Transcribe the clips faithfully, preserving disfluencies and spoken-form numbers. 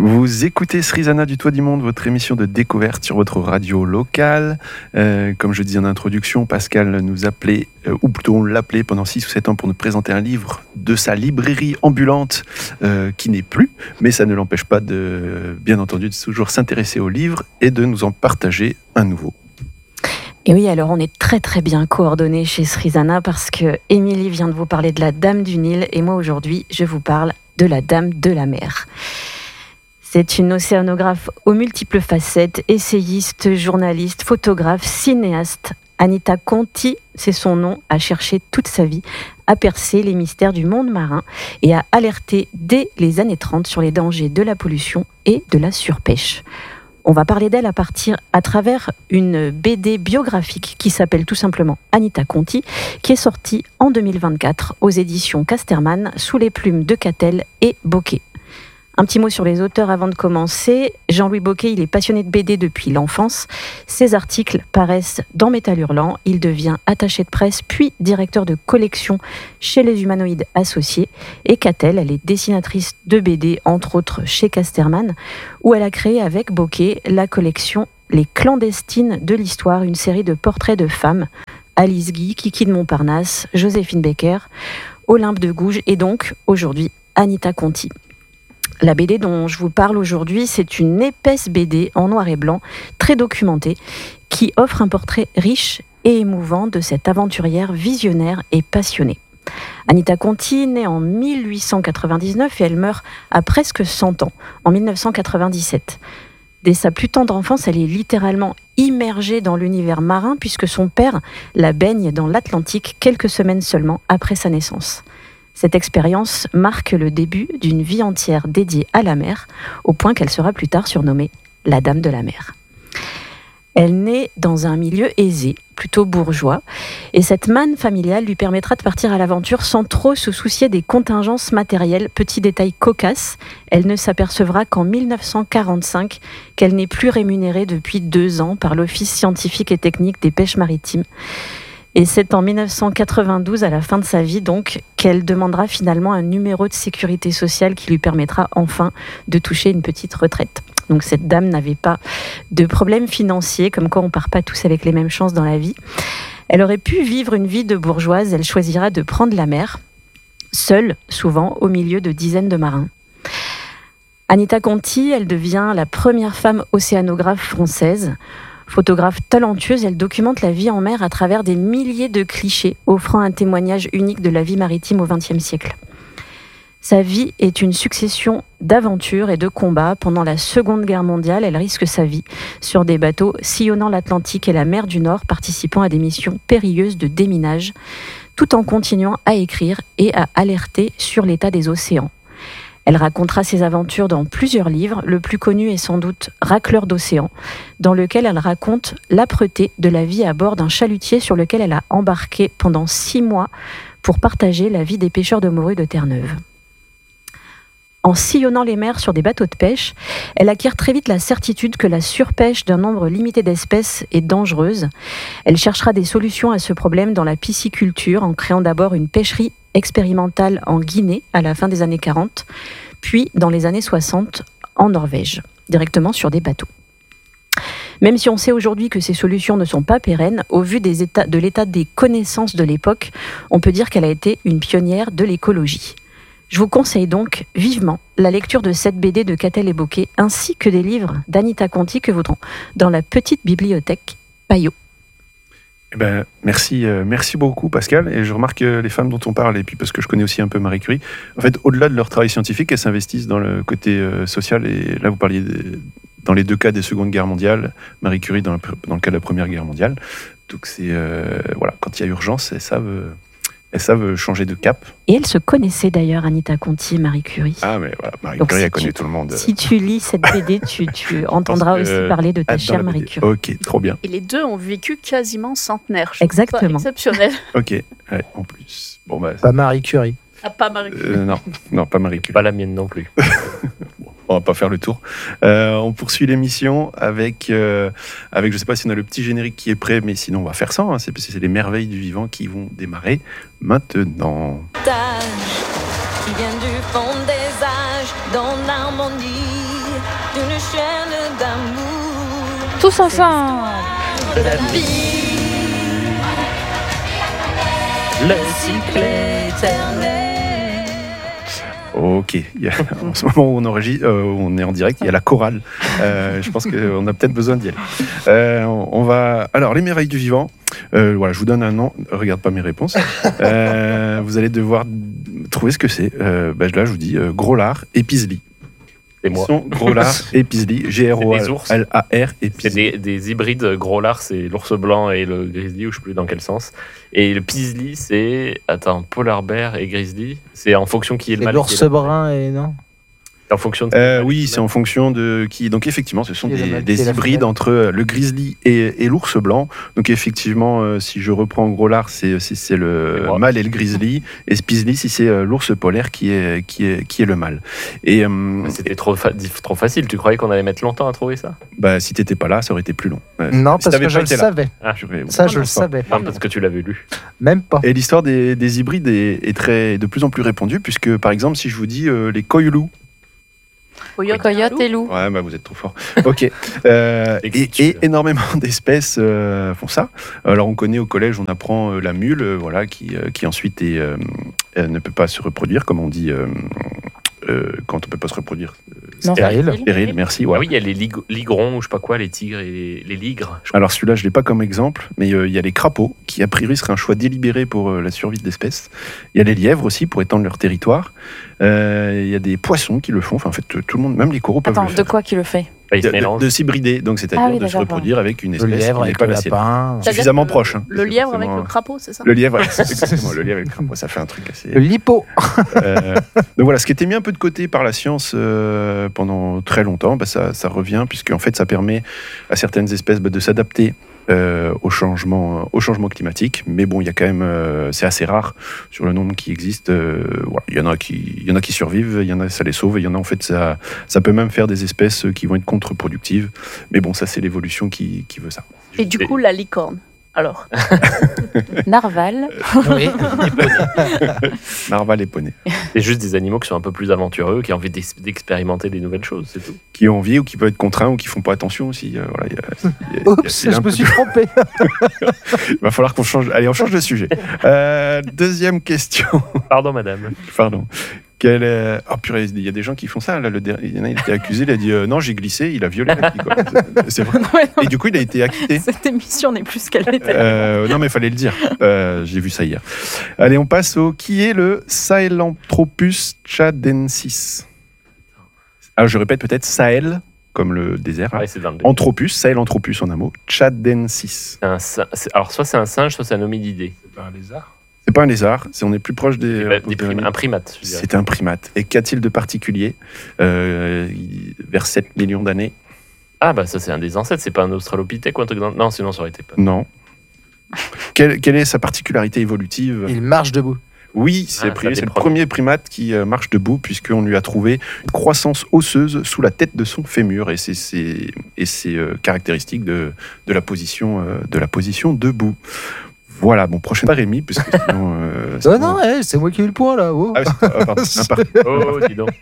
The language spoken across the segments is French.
Vous écoutez Srizana du Toit du Monde, votre émission de découverte sur votre radio locale. Euh, comme je disais en introduction, Pascal nous appelait, euh, ou plutôt on l'appelait pendant six ou sept ans pour nous présenter un livre de sa librairie ambulante euh, qui n'est plus, mais ça ne l'empêche pas de, bien entendu, de toujours s'intéresser au livre et de nous en partager un nouveau. Et oui, alors on est très très bien coordonnés chez Srizana parce que Émilie vient de vous parler de la Dame du Nil et moi aujourd'hui je vous parle de la Dame de la Mer. C'est une océanographe aux multiples facettes, essayiste, journaliste, photographe, cinéaste. Anita Conti, c'est son nom, a cherché toute sa vie à percer les mystères du monde marin et à alerter dès les années trente sur les dangers de la pollution et de la surpêche. On va parler d'elle à partir à travers une B D biographique qui s'appelle tout simplement Anita Conti, qui est sortie en deux mille vingt-quatre aux éditions Casterman sous les plumes de Cattel et Bocquet. Un petit mot sur les auteurs avant de commencer. Jean-Louis Bocquet, il est passionné de B D depuis l'enfance. Ses articles paraissent dans Métal Hurlant. Il devient attaché de presse, puis directeur de collection chez les Humanoïdes Associés. Et Cattel, elle est dessinatrice de B D, entre autres chez Casterman, où elle a créé avec Bocquet la collection Les Clandestines de l'Histoire, une série de portraits de femmes. Alice Guy, Kiki de Montparnasse, Joséphine Baker, Olympe de Gouges et donc, aujourd'hui, Anita Conti. La B D dont je vous parle aujourd'hui, c'est une épaisse B D en noir et blanc, très documentée, qui offre un portrait riche et émouvant de cette aventurière visionnaire et passionnée. Anita Conti, née en mille huit cent quatre-vingt-dix-neuf et elle meurt à presque cent ans, en mille neuf cent quatre-vingt-dix-sept. Dès sa plus tendre enfance, elle est littéralement immergée dans l'univers marin puisque son père la baigne dans l'Atlantique quelques semaines seulement après sa naissance. Cette expérience marque le début d'une vie entière dédiée à la mer, au point qu'elle sera plus tard surnommée la Dame de la Mer. Elle naît dans un milieu aisé, plutôt bourgeois, et cette manne familiale lui permettra de partir à l'aventure sans trop se soucier des contingences matérielles. Petit détail cocasse, elle ne s'apercevra qu'en mille neuf cent quarante-cinq qu'elle n'est plus rémunérée depuis deux ans par l'Office scientifique et technique des pêches maritimes. Et c'est en mille neuf cent quatre-vingt-douze, à la fin de sa vie, donc, qu'elle demandera finalement un numéro de sécurité sociale qui lui permettra enfin de toucher une petite retraite. Donc cette dame n'avait pas de problème financier, comme quoi on ne part pas tous avec les mêmes chances dans la vie. Elle aurait pu vivre une vie de bourgeoise, elle choisira de prendre la mer, seule, souvent, au milieu de dizaines de marins. Anita Conti, elle devient la première femme océanographe française. Photographe talentueuse, elle documente la vie en mer à travers des milliers de clichés, offrant un témoignage unique de la vie maritime au vingtième siècle. Sa vie est une succession d'aventures et de combats. Pendant la Seconde Guerre mondiale, elle risque sa vie sur des bateaux sillonnant l'Atlantique et la mer du Nord, participant à des missions périlleuses de déminage, tout en continuant à écrire et à alerter sur l'état des océans. Elle racontera ses aventures dans plusieurs livres. Le plus connu est sans doute Racleur d'océan, dans lequel elle raconte l'âpreté de la vie à bord d'un chalutier sur lequel elle a embarqué pendant six mois pour partager la vie des pêcheurs de morue de Terre-Neuve. En sillonnant les mers sur des bateaux de pêche, elle acquiert très vite la certitude que la surpêche d'un nombre limité d'espèces est dangereuse. Elle cherchera des solutions à ce problème dans la pisciculture, en créant d'abord une pêcherie expérimentale en Guinée à la fin des années quarante, puis dans les années soixante en Norvège, directement sur des bateaux. Même si on sait aujourd'hui que ces solutions ne sont pas pérennes, au vu des états, de l'état des connaissances de l'époque, on peut dire qu'elle a été une pionnière de l'écologie. Je vous conseille donc vivement la lecture de cette B D de Cattel et Bocquet, ainsi que des livres d'Anita Conti que vous trouverez dans la petite bibliothèque Payot. Eh ben, merci, euh, merci beaucoup Pascal. Et je remarque que les femmes dont on parle, et puis parce que je connais aussi un peu Marie Curie, en fait, au-delà de leur travail scientifique, elles s'investissent dans le côté euh, social. Et là, vous parliez de, dans les deux cas des Secondes Guerres mondiales, Marie Curie dans le, dans le cas de la Première Guerre mondiale. Donc c'est euh, voilà, quand il y a urgence, elles savent. Euh, Elles savent changer de cap. Et elles se connaissaient d'ailleurs, Anita Conti et Marie Curie. Ah, mais voilà, Marie Donc, Curie, si elle connaît tu, tout le monde. Si tu lis cette B D, tu, tu entendras aussi euh, parler de ta chère Marie Curie. Ok, trop bien. Et les deux ont vécu quasiment centenaire. Je Exactement. Exceptionnel. Ok, ouais, en plus. Bon, bah, pas Marie Curie. Ah, pas Marie Curie. Euh, non, non, pas Marie Curie. Pas la mienne non plus. Bon, on va pas faire le tour. Euh, on poursuit l'émission avec, euh, avec, je sais pas si on a le petit générique qui est prêt, mais sinon on va faire ça. Hein, c'est, c'est les merveilles du vivant qui vont démarrer maintenant. Qui vient du fond des âges, dans l'harmonie, d'une chaîne d'amour. Tous ensemble. La vie, le cycle éternel. Ok, il y a, en ce moment où on, enregistre, euh, où on est en direct, il y a la chorale. Euh, je pense qu'on a peut-être besoin d'y aller. Euh, on va. Alors, les merveilles du vivant. Euh, voilà, je vous donne un nom. Regarde pas mes réponses. Euh, vous allez devoir trouver ce que c'est. Euh, bah, là, je vous dis euh, gros lard et pisli. C'est moi. Ils sont gros lard et pisli. G R O L A R et pisli. C'est des, des hybrides. Gros lard, c'est l'ours blanc et le grizzly, ou je ne sais plus dans quel sens. Et le pisli, c'est. Attends, polar bear et grizzly. C'est en fonction qui est le C'est mâle. l'ours brun et non. En fonction de Euh, oui, c'est en fonction de qui. Donc effectivement, ce sont Qui est le des, mâle, des qui est la hybrides femelle. entre le grizzly et, et l'ours blanc. Donc effectivement, euh, si je reprends gros lard, c'est si c'est le C'est moi. mâle et le grizzly, et pisli si c'est euh, l'ours polaire qui est qui est qui est le mâle. Et euh, C'était trop, fa- trop facile. Tu croyais qu'on allait mettre longtemps à trouver ça? bah si t'étais pas là, ça aurait été plus long. Euh, Non, si parce t'avais que je pas le été là. savais. Ah, Je vais- Ça, je le Enfin, savais. Non, parce que tu l'avais lu. Même pas. Et l'histoire des, des hybrides est, est très de plus en plus répandue, puisque par exemple, si je vous dis euh, les coyoulous. Coyote, Coyote et loup. Ouais, bah vous êtes trop fort. Ok. Euh, et, Existe, et celui-là. énormément d'espèces euh, font ça. Alors on connaît au collège, on apprend euh, la mule, euh, voilà, qui, euh, qui ensuite est, euh, euh, ne peut pas se reproduire, comme on dit euh, euh, quand on peut pas se reproduire. Non, Stérile. Stérile, merci. Ah Ouais. oui, il y a les lig- ligrons, ou je sais pas quoi, les tigres et les, les ligres. Je crois. Alors celui-là, je l'ai pas comme exemple, mais euh, il y a les crapauds, qui a priori serait un choix délibéré pour euh, la survie de l'espèce. Il y a les lièvres aussi, pour étendre leur territoire. Euh, Il y a des poissons qui le font. Enfin, en fait, tout le monde, même les coraux peuvent Attends, le de faire. quoi qui le fait? Bah, ils se de, de- mélangent. de s'hybrider, donc c'est-à-dire Ah oui, de se d'accord, reproduire avec une Le espèce lièvre qui n'est avec pas le la sienne. lapin. C'est-à-dire Suffisamment que le- proche, hein. Le lièvre avec Forcément, le crapaud, c'est ça? Le lièvre, exactement, le lièvre avec le crapaud, ça fait un truc assez. Le lipo. Euh, donc voilà, ce qui était mis un peu de côté par la science euh, pendant très longtemps, bah, ça, ça revient, puisque en fait, ça permet à certaines espèces bah, de s'adapter euh, au, changement, au changement climatique. Mais bon, il y a quand même, euh, c'est assez rare sur le nombre qui existe. Euh, voilà, il y en a qui, il y en a qui survivent, il y en a ça les sauve, et il y en a en fait ça, ça peut même faire des espèces qui vont être contre-productives. Mais bon, ça c'est l'évolution qui, qui veut ça. Et du coup, la licorne. Alors, Narval. Oui. Narval et poney, C'est juste des animaux qui sont un peu plus aventureux, qui ont envie d'ex- d'expérimenter des nouvelles choses, c'est tout. qui ont envie ou qui peuvent être contraints ou qui font pas attention aussi. Euh, voilà, il y a- il y a- il y a- Oups, c'est un je peu me suis trompé. Il va falloir qu'on change. Allez, on change de sujet. Euh, deuxième question. Pardon, madame. Pardon. Quelle est... Oh purée, il y a des gens qui font ça. Là, le der- il y en a, il a été accusé, il a dit euh, non, j'ai glissé, il a violé la fille. Quoi. C'est- C'est vrai. Ouais, non, Et du coup, il a été acquitté. cette émission n'est plus ce qu'elle était. Euh, non, mais il fallait le dire. Euh, j'ai vu ça hier. Allez, on passe au qui est le Sahelanthropus tchadensis. Alors, je répète peut-être Sahel, comme le désert. Ouais, c'est dans le- Anthropus, Sahelanthropus en un mot, tchadensis. c'est un sin- c'est- Alors, soit c'est un singe, soit c'est un hominidé. C'est pas un lézard. C'est pas un lézard, c'est, on est plus proche des. Bah, des prim- un primate, je dirais. C'est un primate. Et qu'a-t-il de particulier euh, il- vers sept millions d'années? Ah, bah ça, c'est un des ancêtres, c'est pas un australopithèque ou un truc dans... Non, sinon, ça aurait été pas. Non. quelle, quelle est sa particularité évolutive? Il marche debout. Oui, c'est, Ah, pri- ça c'est le déprend. premier primate qui euh, marche debout, puisqu'on lui a trouvé une croissance osseuse sous la tête de son fémur. Et c'est, c'est, et c'est euh, caractéristique de, de, la position, euh, de la position debout. Voilà, bon, prochain pas Rémi, puisque sinon. Euh, Oh sinon- non, eh, c'est moi qui ai eu le point là. Oh. Ah, oui, c'est- ah, pardon, un par- Oh, dis donc.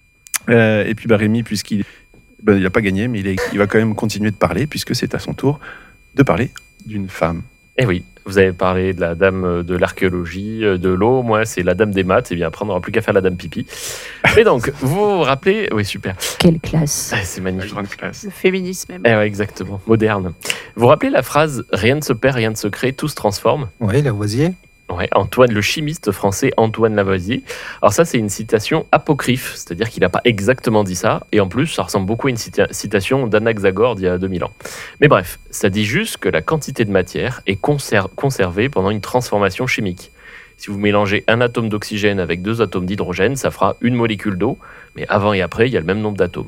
Euh, et puis bah, Rémi, puisqu'il ben, il n'a pas gagné, mais il, est- il va quand même continuer de parler, puisque c'est à son tour de parler d'une femme. Eh oui, vous avez parlé de la dame de l'archéologie, de l'eau. Moi, c'est la dame des maths. Et bien après, on n'aura plus qu'à faire la dame pipi. Mais donc, vous vous rappelez... Oui, super. Quelle classe. Ah, c'est magnifique. classe. Le féminisme même. Eh ouais, exactement. Moderne. Vous vous rappelez la phrase « Rien ne se perd, rien ne se crée, tout se transforme » Oui, Lavoisier. Ouais, Antoine, le chimiste français Antoine Lavoisier. Alors ça, c'est une citation apocryphe, c'est-à-dire qu'il n'a pas exactement dit ça, et en plus, ça ressemble beaucoup à une cita- citation d'Anaxagore d'il y a deux mille ans. Mais bref, ça dit juste que la quantité de matière est conser- conservée pendant une transformation chimique. Si vous mélangez un atome d'oxygène avec deux atomes d'hydrogène, ça fera une molécule d'eau, mais avant et après, il y a le même nombre d'atomes.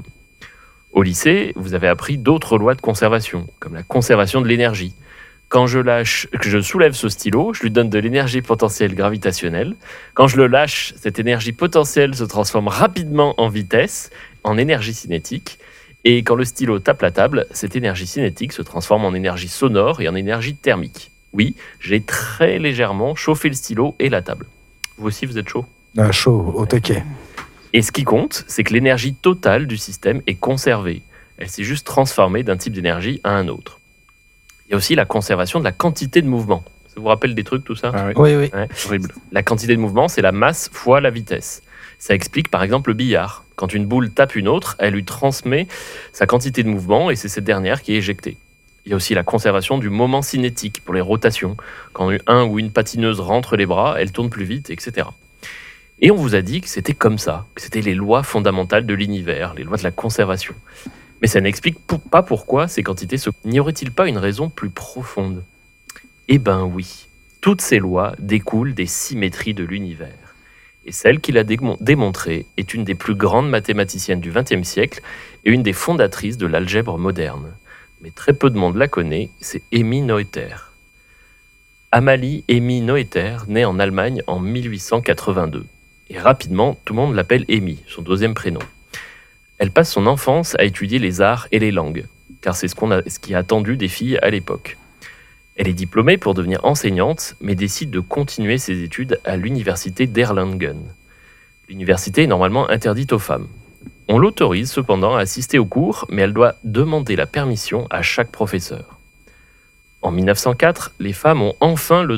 Au lycée, vous avez appris d'autres lois de conservation, comme la conservation de l'énergie. Quand je lâche, que je soulève ce stylo, je lui donne de l'énergie potentielle gravitationnelle. Quand je le lâche, cette énergie potentielle se transforme rapidement en vitesse, en énergie cinétique. Et quand le stylo tape la table, cette énergie cinétique se transforme en énergie sonore et en énergie thermique. Oui, j'ai très légèrement chauffé le stylo et la table. Vous aussi, vous êtes chaud? Ah, chaud, au taquet. Et ce qui compte, c'est que l'énergie totale du système est conservée. Elle s'est juste transformée d'un type d'énergie à un autre. Il y a aussi la conservation de la quantité de mouvement. Ça vous rappelle des trucs, tout ça ? Ah oui, Oui, oui. Ouais. horrible. La quantité de mouvement, c'est la masse fois la vitesse. Ça explique par exemple le billard. Quand une boule tape une autre, elle lui transmet sa quantité de mouvement et c'est cette dernière qui est éjectée. Il y a aussi la conservation du moment cinétique pour les rotations. Quand un ou une patineuse rentre les bras, elle tourne plus vite, et cetera. Et on vous a dit que c'était comme ça, que c'était les lois fondamentales de l'univers, les lois de la conservation. Mais ça n'explique pour- pas pourquoi ces quantités se... N'y aurait-il pas une raison plus profonde ? Eh ben oui, toutes ces lois découlent des symétries de l'univers. Et celle qui l'a démon- démontrée est une des plus grandes mathématiciennes du vingtième siècle et une des fondatrices de l'algèbre moderne. Mais très peu de monde la connaît, c'est Emmy Noether. Amalie Emmy Noether naît en Allemagne en mille huit cent quatre-vingt-deux. Et rapidement, tout le monde l'appelle Emmy, son deuxième prénom. Elle passe son enfance à étudier les arts et les langues, car c'est ce, qu'on a, ce qui est attendu des filles à l'époque. Elle est diplômée pour devenir enseignante, mais décide de continuer ses études à l'université d'Erlangen. L'université est normalement interdite aux femmes. On l'autorise cependant à assister aux cours, mais elle doit demander la permission à chaque professeur. En mille neuf cent quatre, les femmes ont enfin le